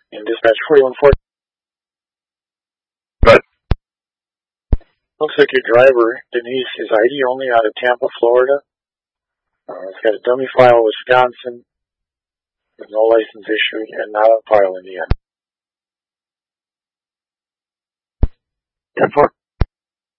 in dispatch 4140. But looks like your driver, Denise, is ID only out of Tampa, Florida. It's got a dummy file, Wisconsin, with no license issued and not on file in the end. 10-4.